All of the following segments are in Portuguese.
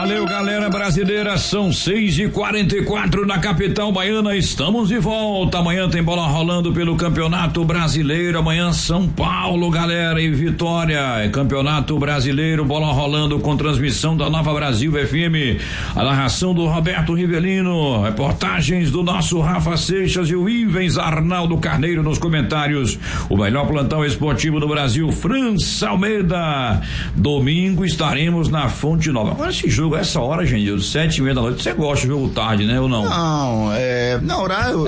Valeu, galera brasileira, são 6h44 na capital baiana, estamos de volta. Amanhã tem bola rolando pelo Campeonato Brasileiro, amanhã São Paulo, galera, e Vitória, Campeonato Brasileiro, bola rolando com transmissão da Nova Brasil FM, a narração do Roberto Rivelino, reportagens do nosso Rafa Seixas e o Ivens Arnaldo Carneiro nos comentários, o melhor plantão esportivo do Brasil, França Almeida. Domingo estaremos na Fonte Nova. Agora esse jogo, essa hora, gente, 7h30 da noite, você gosta de jogo tarde, né, ou não? Não, horário...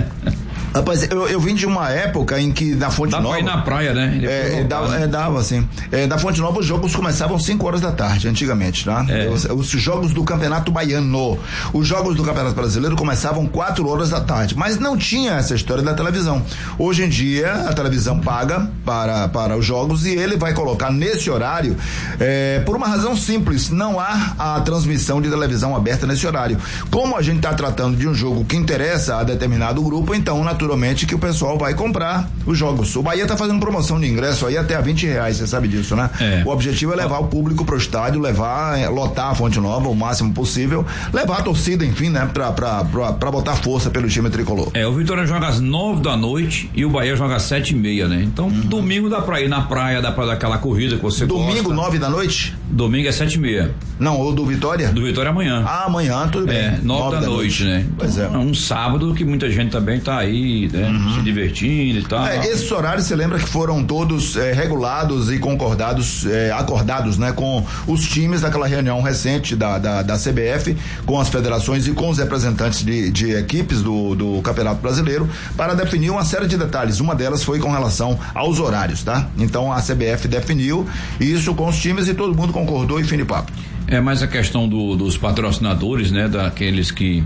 Rapaz, eu vim de uma época em que na Fonte Nova... Dá pra ir na praia, né? Dava assim. Na Fonte Nova os jogos começavam 5 horas da tarde, antigamente, tá? Os jogos do Campeonato Baiano. Os jogos do Campeonato Brasileiro começavam 4 horas da tarde, mas não tinha essa história da televisão. Hoje em dia, a televisão paga para os jogos e ele vai colocar nesse horário, por uma razão simples, não há a transmissão de televisão aberta nesse horário. Como a gente está tratando de um jogo que interessa a determinado grupo, então, naturalmente que o pessoal vai comprar os jogos. O Bahia tá fazendo promoção de ingresso aí até a R$20, você sabe disso, né? O objetivo é levar o público pro estádio, lotar a Fonte Nova o máximo possível, levar a torcida, enfim, né? Pra botar força pelo time tricolor. O Vitória joga às 9 da noite e o Bahia joga às 7h30, né? Então, domingo dá pra ir na praia, dá pra dar aquela corrida que você gosta. Domingo, 9 da noite? Domingo é 7h30. Não, ou do Vitória? Do Vitória amanhã. Amanhã, tudo bem. 9 da noite, né? Pois então, um sábado que muita gente também tá aí, né? Se divertindo e tal. Esses horários, você lembra que foram todos regulados e acordados, né? Com os times daquela reunião recente da CBF, com as federações e com os representantes de equipes do Campeonato Brasileiro, para definir uma série de detalhes. Uma delas foi com relação aos horários, tá? Então a CBF definiu isso com os times e todo mundo concordou e fim de papo. Mas a questão dos patrocinadores, né? Daqueles que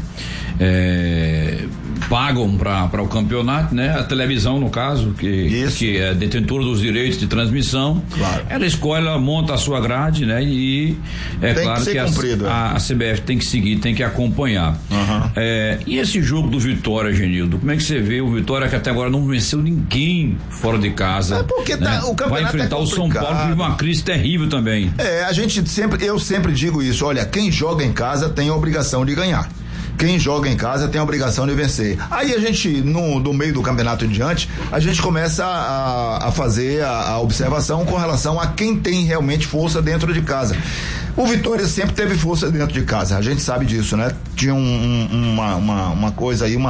pagam para o campeonato, né? A televisão, no caso, que é detentora dos direitos de transmissão. Claro. Ela escolhe, ela monta a sua grade, né? E é tem claro que a CBF tem que seguir, tem que acompanhar. E esse jogo do Vitória, Genildo, como é que você vê o Vitória, que até agora não venceu ninguém fora de casa? Porque né? O campeonato vai enfrentar o São Paulo, que vive uma crise terrível também. Eu sempre digo isso, olha, quem joga em casa tem a obrigação de ganhar. Quem joga em casa tem a obrigação de vencer. Aí a gente, no meio do campeonato em diante, a gente começa a fazer a observação com relação a quem tem realmente força dentro de casa. O Vitória sempre teve força dentro de casa, a gente sabe disso, né? Tinha uma coisa aí,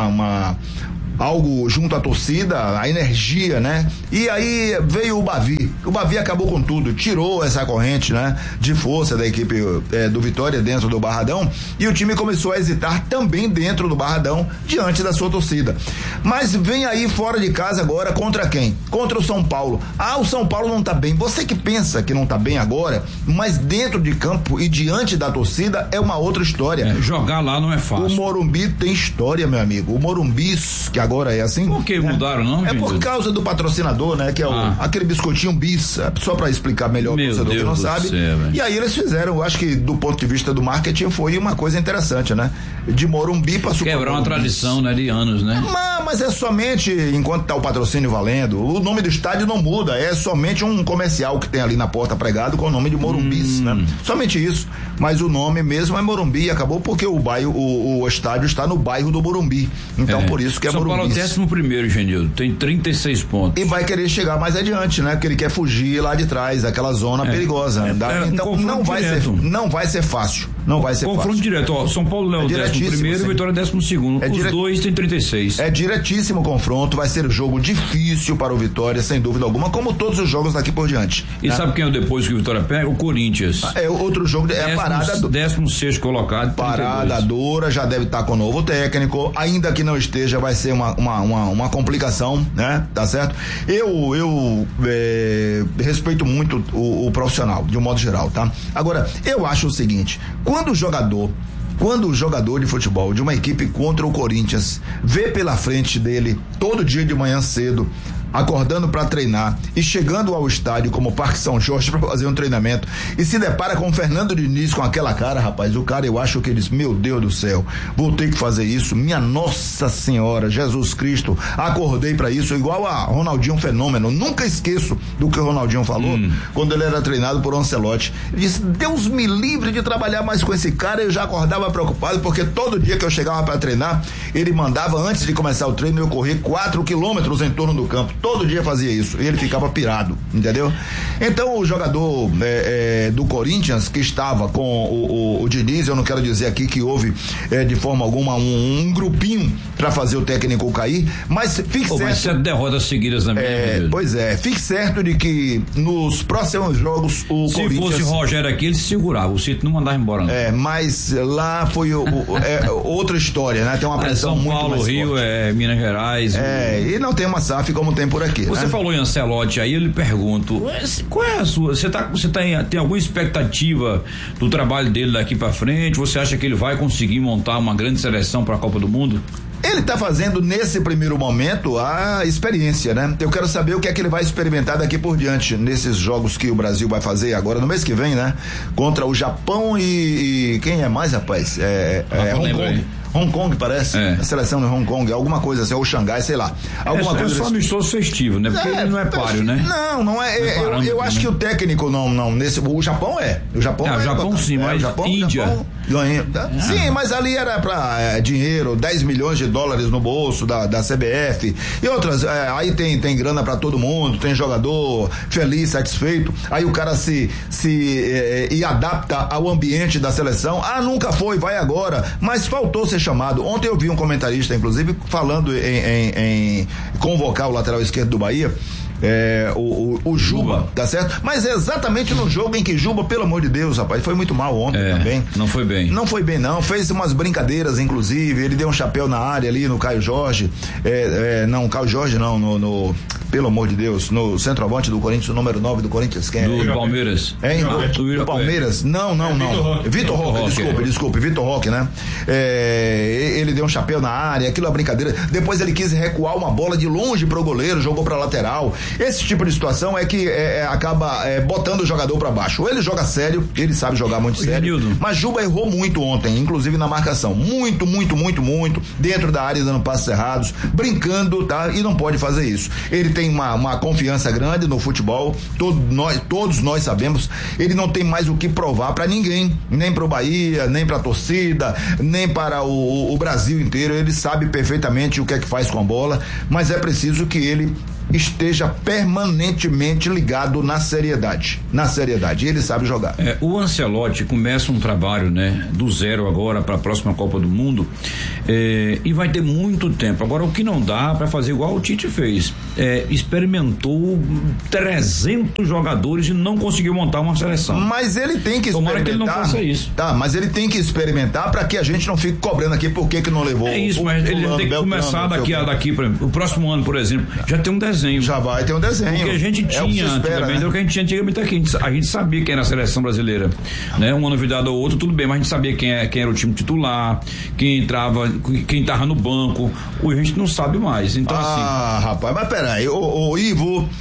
algo junto à torcida, a energia, né? E aí veio o Bavi. O Bavi acabou com tudo, tirou essa corrente, né? De força da equipe do Vitória dentro do Barradão, e o time começou a hesitar também dentro do Barradão, diante da sua torcida. Mas vem aí fora de casa agora contra quem? Contra o São Paulo. O São Paulo não tá bem. Você que pensa que não tá bem agora, mas dentro de campo e diante da torcida é uma outra história. Jogar lá não é fácil. O Morumbi tem história, meu amigo. O Morumbi, que agora é assim. Por que mudaram, não? É por causa do patrocinador, né? Que é aquele biscoitinho bis, só pra explicar melhor o torcedor que não sabe. E aí eles fizeram, eu acho que do ponto de vista do marketing foi uma coisa interessante, né? De Morumbi pra Super Quebrar uma tradição, né? De anos, né? Mas é somente enquanto tá o patrocínio valendo. O nome do estádio não muda, é somente um comercial que tem ali na porta pregado com o nome de Morumbis, né? Somente isso. Mas o nome mesmo é Morumbi e acabou porque o estádio está no bairro do Morumbi. Então por isso que é Morumbi. São Paulo é o 11º, Genildo, tem 36 pontos. E vai querer chegar mais adiante, né? Porque ele quer fugir lá de trás, daquela zona perigosa. Então não vai ser fácil. Não vai ser fácil. Confronto direto, São Paulo é o 11º e Vitória é 12º. Os dois têm 36. É diretíssimo confronto, vai ser um jogo difícil para o Vitória, sem dúvida alguma, como todos os jogos daqui por diante. E sabe quem é depois que o Vitória pega? O Corinthians. Outro jogo é a parada. 16º colocado. Parada dura, já deve estar com o novo técnico, ainda que não esteja, vai ser uma complicação, né? Tá certo? Eu respeito muito o profissional, de um modo geral, tá? Agora, eu acho o seguinte, quando o jogador de futebol de uma equipe contra o Corinthians vê pela frente dele, todo dia de manhã cedo, acordando para treinar e chegando ao estádio como Parque São Jorge para fazer um treinamento e se depara com o Fernando Diniz com aquela cara, rapaz, o cara, eu acho que ele diz, meu Deus do céu, vou ter que fazer isso, minha Nossa Senhora, Jesus Cristo, acordei para isso, igual a Ronaldinho Fenômeno, nunca esqueço do que o Ronaldinho falou quando ele era treinado por Ancelotti, ele disse, Deus me livre de trabalhar mais com esse cara, eu já acordava preocupado, porque todo dia que eu chegava para treinar, ele mandava, antes de começar o treino, eu correr 4 quilômetros em torno do campo, todo dia fazia isso, e ele ficava pirado, entendeu? Então o jogador do Corinthians, que estava com o Diniz, eu não quero dizer aqui que houve de forma alguma um grupinho para fazer o técnico cair, mas fique certo. Mas 7 derrotas seguidas na minha pois é, fique certo de que nos próximos jogos o Corinthians... Se fosse o Rogério aqui, ele se segurava, o Cito não mandava embora. Não. Mas lá foi outra história, né? Tem uma pressão muito mais forte. São Paulo, Rio, Minas Gerais. E não tem uma SAF como tem por aqui. Você falou em Ancelotti, aí eu lhe pergunto, qual é a sua, você tem alguma expectativa do trabalho dele daqui pra frente? Você acha que ele vai conseguir montar uma grande seleção para a Copa do Mundo? Ele está fazendo nesse primeiro momento a experiência, né? Eu quero saber o que é que ele vai experimentar daqui por diante nesses jogos que o Brasil vai fazer agora no mês que vem, né? Contra o Japão e quem é mais, rapaz? Hong Kong. Hong Kong, parece. A seleção de Hong Kong, alguma coisa assim, ou Xangai, sei lá. Alguma coisa só amistoso festivo, né? Porque ele não é páreo, né? Não é. Eu acho que o técnico não. O Japão é. O Japão o Japão sim, mas Índia. Sim, mas ali era pra dinheiro, 10 milhões de dólares no bolso da CBF e outras. Aí tem grana pra todo mundo, tem jogador feliz, satisfeito. Aí o cara se adapta ao ambiente da seleção. Nunca foi, vai agora. Mas faltou ser chamado. Ontem eu vi um comentarista, inclusive, falando em convocar o lateral esquerdo do Bahia. O Juba, tá certo? Mas é exatamente no jogo em que Juba, pelo amor de Deus, rapaz, foi muito mal ontem também. Não foi bem. Não foi bem, não. Fez umas brincadeiras, inclusive. Ele deu um chapéu na área ali no Caio Jorge. Caio Jorge não, pelo amor de Deus, no centroavante do Corinthians, o número 9 do Corinthians, quem é? Do Palmeiras. Do Palmeiras? Não. Vitor Roque, desculpe, Vitor Roque, né? Ele deu um chapéu na área, aquilo é brincadeira. Depois ele quis recuar uma bola de longe pro goleiro, jogou pra lateral. Esse tipo de situação é que acaba botando o jogador pra baixo. Ou ele joga sério, ele sabe jogar muito sério. Mas Juba errou muito ontem, inclusive na marcação. Muito, dentro da área, dando passos errados, brincando, tá? E não pode fazer isso. Ele tem uma confiança grande no futebol, todos nós sabemos, ele não tem mais o que provar pra ninguém, nem pro Bahia, nem pra torcida, nem para o Brasil inteiro. Ele sabe perfeitamente o que é que faz com a bola, mas é preciso que ele esteja permanentemente ligado na seriedade. E ele sabe jogar. O Ancelotti começa um trabalho, né, do zero agora para a próxima Copa do Mundo, e vai ter muito tempo. Agora, o que não dá para fazer igual o Tite fez, experimentou 300 jogadores e não conseguiu montar uma seleção. Mas ele tem que experimentar. Tomara que ele não faça isso. Tá, mas ele tem que experimentar para que a gente não fique cobrando aqui por que não levou. Mas ele tem que começar daqui, por exemplo, o próximo ano, por exemplo, já tem um desenho. Já vai ter um desenho. Porque a gente tinha antigamente, o que a gente tinha antigamente aqui, a gente sabia quem era a seleção brasileira, né? Uma novidade ou outra, tudo bem, mas a gente sabia quem era o time titular, quem entrava, quem tava no banco. Hoje a gente não sabe mais. Então, rapaz, mas peraí, ô Ivo,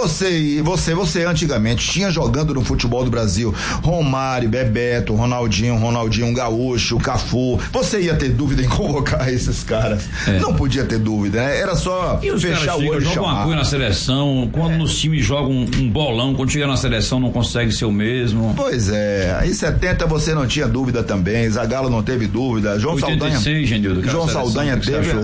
você antigamente tinha jogando no futebol do Brasil Romário, Bebeto, Ronaldinho Gaúcho, Cafu. Você ia ter dúvida em convocar esses caras? Não podia ter dúvida, né? Era só fechar o olho e chamar. Na seleção, quando nos times jogam um bolão, quando chega na seleção não consegue ser o mesmo. Pois é, em 70 você não tinha dúvida também, Zagallo não teve dúvida, João 86, Saldanha. João Saldanha teve.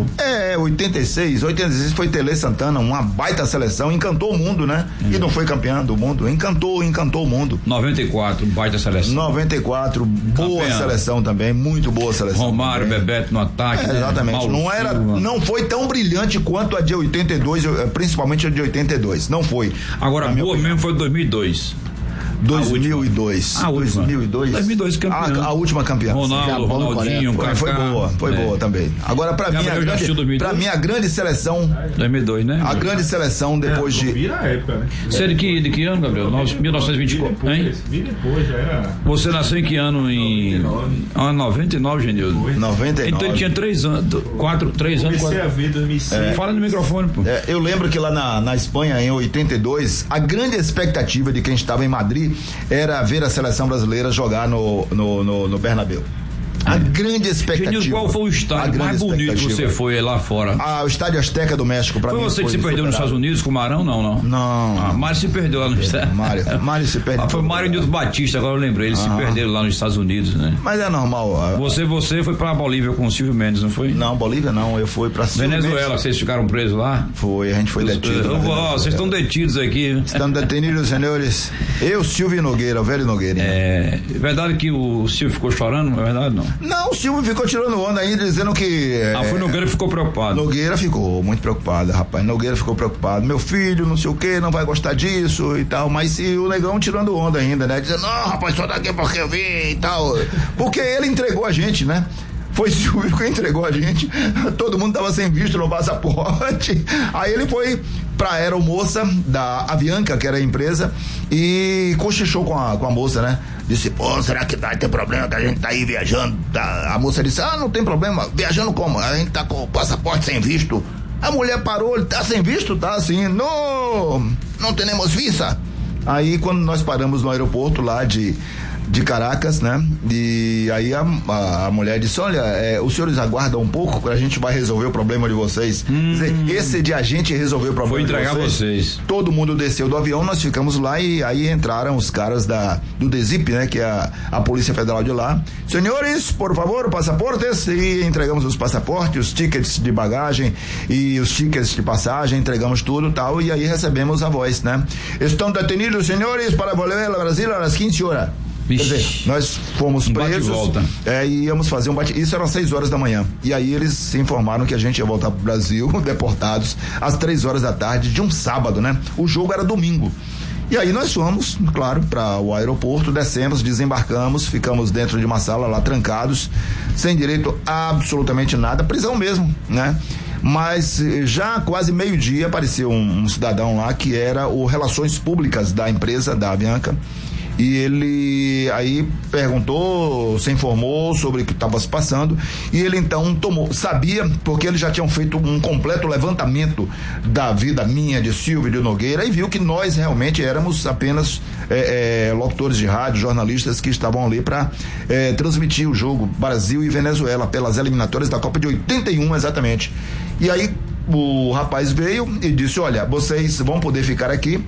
86 foi Tele Santana, uma baita seleção, encantou o mundo, né? E não foi campeão do mundo, encantou o mundo. 94, baita seleção. 94, boa seleção também, muito boa seleção. Romário, Bebeto no ataque. Exatamente, não foi tão brilhante quanto a de 82, principalmente a de 82, não foi. Agora, boa mesmo foi 2002. 2002. A última. 2002 campeão. A última campeã. Ronaldinho, foi boa também. Agora pra mim a grande seleção 2002, né? A grande seleção depois de vira a época, né? Você é de que ano, Gabriel? 1924, hein? Vi depois, já era. Você nasceu em que ano? Em 99, Genildo. 99. Então ele tinha 3 anos. 3 anos. Comecei a ver 2005. Fala no microfone, pô. Eu lembro que lá na Espanha, em 82, a grande expectativa de quem estava em Madrid era ver a seleção brasileira jogar no Bernabéu. A grande expectativa. Genildo, qual foi o estádio mais bonito que você foi lá fora? O Estádio Azteca do México, pra mim. Foi você que se perdeu nos Estados Unidos com o Marão? Não. Mário se perdeu lá no estádio. Mário se perdeu. Foi Mário Nilson Batista, agora eu lembrei. Eles se perderam lá nos Estados Unidos, né? Mas é normal. Você foi pra Bolívia com o Silvio Mendes, não foi? Não, Bolívia não. Eu fui pra Venezuela, vocês ficaram presos lá? Foi, a gente foi detido. Vocês estão detidos aqui, né? Estamos detenidos, senhores. Eu, Silvio Nogueira, o velho Nogueira. É verdade que o Silvio ficou chorando? Não é verdade, não? Não, o Silvio ficou tirando onda ainda, dizendo que... foi Nogueira que ficou preocupado. Nogueira ficou muito preocupado, rapaz. Nogueira ficou preocupado. Meu filho, não sei o que, não vai gostar disso e tal. Mas o Negão tirando onda ainda, né? Dizendo, não, rapaz, só daqui porque eu vi e tal. Porque ele entregou a gente, né? Foi Silvio que entregou a gente. Todo mundo tava sem visto no passaporte. Aí ele foi pra aeromoça da Avianca, que era a empresa, e cochichou com a moça, né? Disse, será que vai ter problema que a gente tá aí viajando? A moça disse, não tem problema. Viajando como? A gente tá com o passaporte sem visto. A mulher parou, ele tá sem visto? Tá assim, não temos visa. Aí quando nós paramos no aeroporto lá de Caracas, né? E aí a mulher disse, olha, os senhores aguardam um pouco que a gente vai resolver o problema de vocês. Quer dizer, esse de a gente resolver o problema de vocês. Foi entregar vocês. Todo mundo desceu do avião, nós ficamos lá e aí entraram os caras do DESIP, né? Que é a Polícia Federal de lá. Senhores, por favor, passaportes. E entregamos os passaportes, os tickets de bagagem e os tickets de passagem, entregamos tudo e tal, e aí recebemos a voz, né? Estão detenidos, senhores, para volver ao Brasil às 15 horas. Quer dizer, nós fomos presos e íamos fazer um bate. Isso eram 6 horas da manhã. E aí eles se informaram que a gente ia voltar pro Brasil, deportados, às 3 horas da tarde de um sábado, né? O jogo era domingo. E aí nós fomos, claro, para o aeroporto, descemos, desembarcamos, ficamos dentro de uma sala lá trancados, sem direito a absolutamente nada, prisão mesmo, né? Mas já quase meio-dia apareceu um cidadão lá que era o Relações Públicas da empresa, da Avianca. E ele aí perguntou, se informou sobre o que estava se passando, e ele então sabia, porque eles já tinham feito um completo levantamento da vida minha, de Silvio, de Nogueira, e viu que nós realmente éramos apenas locutores de rádio, jornalistas que estavam ali para transmitir o jogo Brasil e Venezuela pelas eliminatórias da Copa de 81 exatamente. E aí o rapaz veio e disse, olha, vocês vão poder ficar aqui,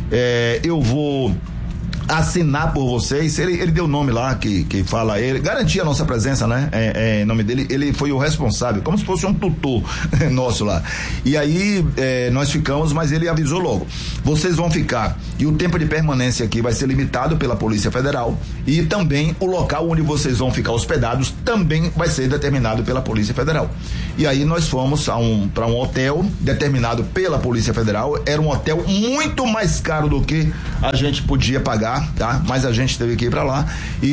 eu vou assinar por vocês. Ele deu o nome lá que fala, ele garantia a nossa presença, né? Em nome dele, ele foi o responsável, como se fosse um tutor nosso lá. E aí nós ficamos, mas ele avisou logo, vocês vão ficar, e o tempo de permanência aqui vai ser limitado pela Polícia Federal, e também o local onde vocês vão ficar hospedados também vai ser determinado pela Polícia Federal. E aí nós fomos para um hotel determinado pela Polícia Federal. Era um hotel muito mais caro do que a gente podia pagar, tá? Mas a gente teve que ir para lá,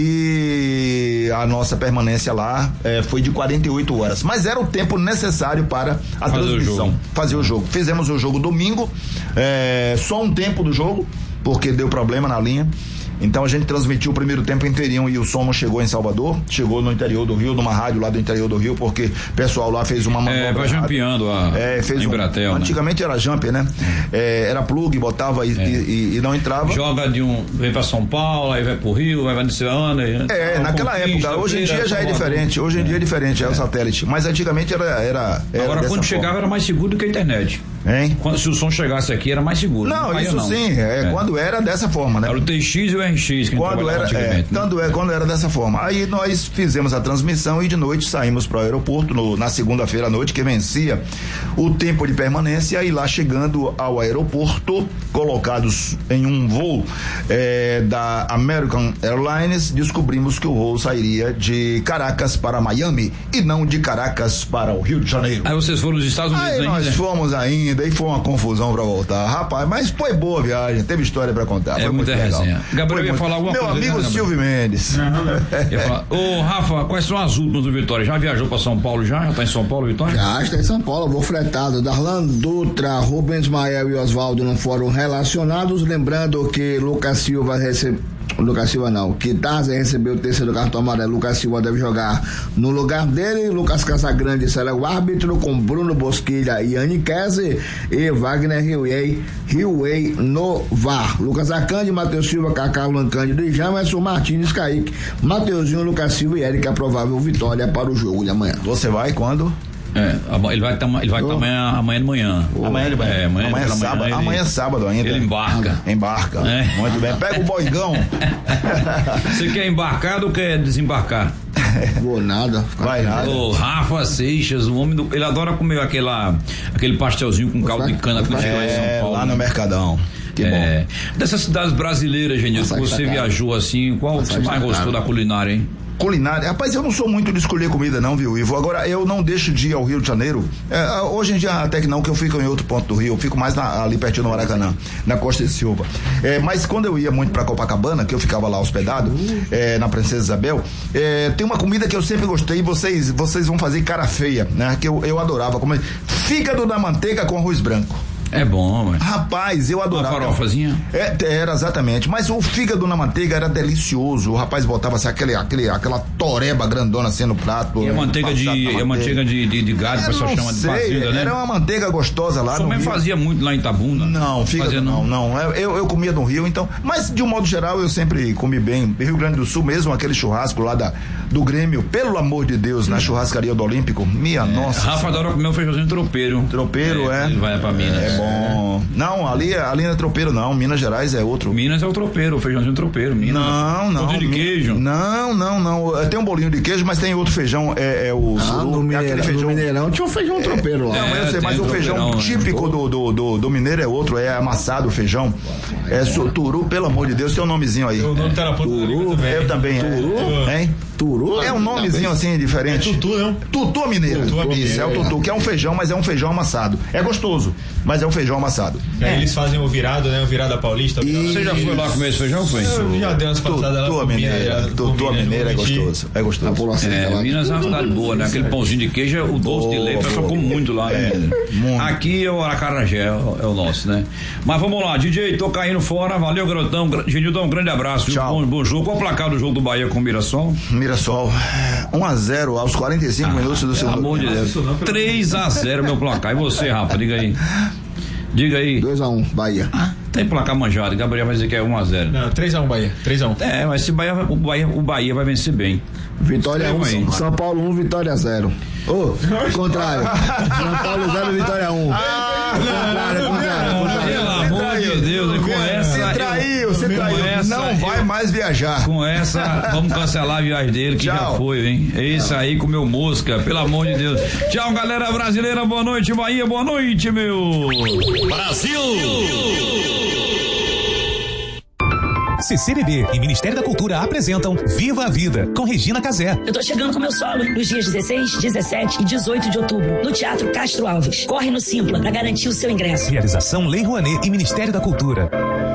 e a nossa permanência lá foi de 48 horas, mas era o tempo necessário para a transmissão, fazer o jogo. Fizemos o jogo domingo, só um tempo do jogo, porque deu problema na linha. Então a gente transmitiu o primeiro tempo inteirinho, e o som não chegou em Salvador, chegou no interior do Rio, numa rádio lá do interior do Rio, porque o pessoal lá fez uma manobra. Vai jampeando fez Embratel, antigamente, né? Era jumper, né? Era plug, botava e não entrava. Joga vem pra São Paulo, aí vai pro Rio, vai nesse ano. Naquela época. Hoje em dia já é diferente. Hoje em dia é diferente, é o satélite. Mas antigamente era agora quando chegava era mais seguro do que a internet. Hein? Se o som chegasse aqui era mais seguro. Não, isso sim, quando era dessa forma, né? Era o TX e o RX que quando era dessa forma. Aí nós fizemos a transmissão, e de noite saímos para o aeroporto na segunda-feira à noite, que vencia o tempo de permanência, e lá chegando ao aeroporto, colocados em um voo da American Airlines, descobrimos que o voo sairia de Caracas para Miami e não de Caracas para o Rio de Janeiro. Aí vocês foram nos Estados Unidos, aí nós fomos ainda ainda e foi uma confusão pra voltar. Rapaz, mas foi boa a viagem, teve história pra contar. É foi muita muito legal. resenha. Gabriel ia falar alguma Meu coisa. Meu amigo Silvio Mendes. Ô, Rafa, quais são as últimas do Vitória? Já viajou pra São Paulo já? Já tá em São Paulo, Vitória? Já está em São Paulo, vou fretado. Darlan Dutra, Rubens Mael e Oswaldo não foram relacionados. Lembrando que Lucas Silva que Taza recebeu o terceiro cartão amarelo. Lucas Silva deve jogar no lugar dele. Lucas Casagrande será o árbitro, com Bruno Bosquilha e Anne Kese e Wagner Riuei no VAR. Lucas Acande, Matheus Silva, Cacá Lancândido e Jamerson Martins, Kaique, Mateuzinho, Lucas Silva e Eric. A provável vitória para o jogo de amanhã. Você vai quando? Ele vai estar amanhã de manhã. Amanhã de manhã. Amanhã é sábado. Amanhã é sábado ainda. Ele embarca. Muito bem. Pega o boigão. Você quer embarcar ou quer desembarcar? Vou nada. Vai nada. O Rafa Seixas, o homem ele adora comer aquele pastelzinho com caldo de cana que nós temos em São Paulo. Lá no Mercadão. Que bom. Dessas cidades brasileiras, gente, que você viajou assim, qual você mais gostou da culinária, hein? Culinária, rapaz, eu não sou muito de escolher comida não, viu, Ivo? Agora, eu não deixo de ir ao Rio de Janeiro, hoje em dia até que não, que eu fico em outro ponto do Rio, eu fico mais ali pertinho do Maracanã, na Costa de Silva, mas quando eu ia muito pra Copacabana, que eu ficava lá hospedado, na Princesa Isabel, tem uma comida que eu sempre gostei, vocês vão fazer cara feia, né, que eu adorava comer, fígado na manteiga com arroz branco. É bom, mas... Rapaz, eu adorava. Uma farofazinha? Era exatamente, mas o fígado na manteiga era delicioso, o rapaz botava assim, aquela toreba grandona assim no prato. E a manteiga de gado, o pessoal chama de fazenda, né? Era uma manteiga gostosa lá. Sua mãe fazia muito lá em Itabuna? Não, fígado não. Eu comia no Rio, então, mas de um modo geral eu sempre comi bem. Rio Grande do Sul mesmo, aquele churrasco lá do Grêmio, pelo amor de Deus, na churrascaria do Olímpico, nossa. Rafa adora comer um feijãozinho tropeiro. Tropeiro, Ele vai pra Minas. Bom. Não, ali não é tropeiro não, Minas Gerais é outro. Minas é o tropeiro, o feijãozinho tropeiro. Minas. Não. Bolinho de queijo. Não. Tem um bolinho de queijo, mas tem outro feijão, o suru, aquele feijão. No Mineirão tinha um feijão tropeiro lá. Não, eu sei, mas o feijão típico do mineiro é outro, é amassado o feijão. Turu, pelo amor de Deus, tem um nomezinho aí. O nome tá na ponta Turu, eu também. Turu? Hein? Turu? É um nomezinho assim diferente. É tutu, não? Tutu mineiro. Isso, é o tutu, que é um feijão, mas é um feijão amassado. É gostoso, mas é um feijão amassado. Aí eles fazem o virado, né? O virada paulista. Você já foi lá comer esse feijão, foi? Eu já dei umas passadas lá. Tutu mineira é gostoso. É gostoso. Minas é uma cidade boa, né? Aquele pãozinho de queijo, o doce de leite, o pessoal come muito lá. Aqui é o Acarajé, é o nosso, né? Mas vamos lá, DJ, tô caindo fora, valeu, garotão. Genilton, um grande abraço. Tchau. Bom jogo. Qual o placar do jogo do Bahia com o Mirassol? Mirassol, 1-0 aos 45 minutos do segundo. Pelo amor de Deus. 3-0 meu placar. E você, Rafa, diga aí. 2-1, Bahia. Tem placar manjado, Gabriel vai dizer que é 1-0. Não, 3-1 Bahia, 3-1. Mas se o Bahia vai vencer bem. Vitória 1, São Paulo 1, Vitória 0. Contrário. São Paulo 0, Vitória 1. Contrário. Pelo amor de Deus, com essa... Você traiu. Não vai mais viajar. Com essa, vamos cancelar a viagem dele, que já foi, hein? É isso aí, comeu mosca, pelo amor de Deus. Tchau, galera brasileira, boa noite, Bahia, boa noite, meu Brasil! CCBB e Ministério da Cultura apresentam Viva a Vida, com Regina Casé. Eu tô chegando com meu solo nos dias 16, 17 e 18 de outubro, no Teatro Castro Alves. Corre no Simpla para garantir o seu ingresso. Realização Lei Rouanet e Ministério da Cultura.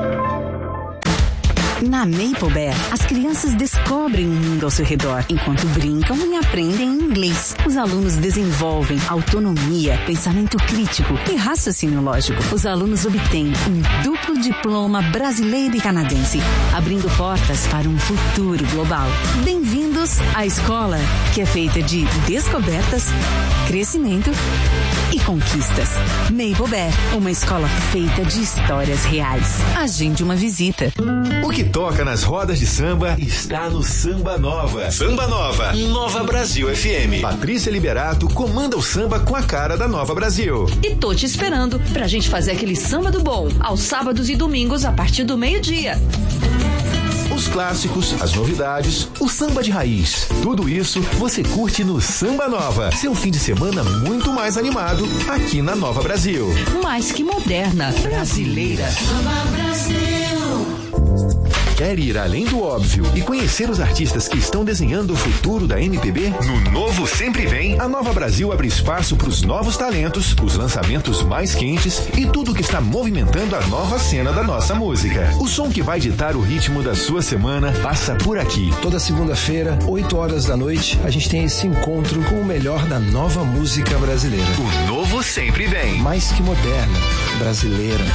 Na Maple Bear, as crianças descobrem o mundo ao seu redor, enquanto brincam e aprendem inglês. Os alunos desenvolvem autonomia, pensamento crítico e raciocínio lógico. Os alunos obtêm um duplo diploma brasileiro e canadense, abrindo portas para um futuro global. Bem-vindos à escola, que é feita de descobertas, crescimento e conquistas. Maple Bear, uma escola feita de histórias reais. Agende uma visita. O que toca nas rodas de samba está no Samba Nova. Samba Nova, Nova Brasil FM. Patrícia Liberato comanda o samba com a cara da Nova Brasil. E tô te esperando pra gente fazer aquele samba do bom, aos sábados e domingos a partir do meio-dia. Os clássicos, as novidades, o samba de raiz. Tudo isso você curte no Samba Nova. Seu fim de semana muito mais animado aqui na Nova Brasil. Mais que moderna, brasileira. Nova Brasil. Quer ir além do óbvio e conhecer os artistas que estão desenhando o futuro da MPB? No Novo Sempre Vem, a Nova Brasil abre espaço para os novos talentos, os lançamentos mais quentes e tudo que está movimentando a nova cena da nossa música. O som que vai ditar o ritmo da sua semana passa por aqui. Toda segunda-feira, 8 horas da noite, a gente tem esse encontro com o melhor da nova música brasileira. O Novo Sempre Vem. Mais que moderna, brasileira.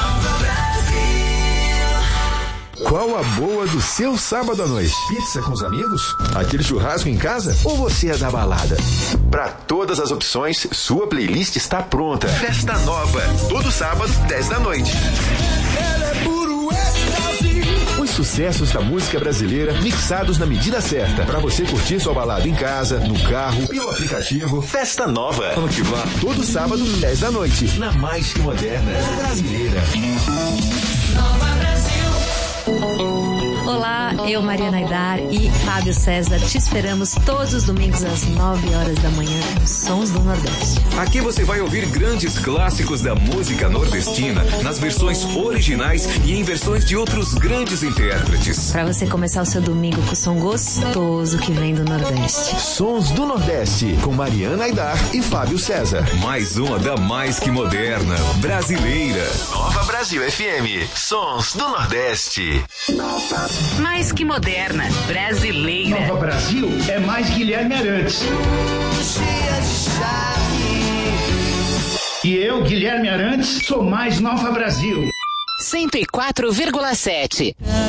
Qual a boa do seu sábado à noite? Pizza com os amigos? Aquele churrasco em casa? Ou você é da balada? Para todas as opções, sua playlist está pronta. Festa Nova, todo sábado, 10 da noite. Os sucessos da música brasileira mixados na medida certa. Para você curtir sua balada em casa, no carro, pelo aplicativo. Festa Nova. Vamos que vá. Todo sábado, 10 da noite. Na mais que moderna brasileira. Nova Brasil. Olá, eu, Mariana Aidar e Fábio César te esperamos todos os domingos às 9 horas da manhã nos Sons do Nordeste. Aqui você vai ouvir grandes clássicos da música nordestina nas versões originais e em versões de outros grandes intérpretes. Para você começar o seu domingo com o som gostoso que vem do Nordeste. Sons do Nordeste, com Mariana Aidar e Fábio César. Mais uma da mais que moderna, brasileira. Nova Brasil FM, Sons do Nordeste. Mais que moderna, brasileira. Nova Brasil é mais Guilherme Arantes. E eu, Guilherme Arantes, sou mais Nova Brasil. 104,7.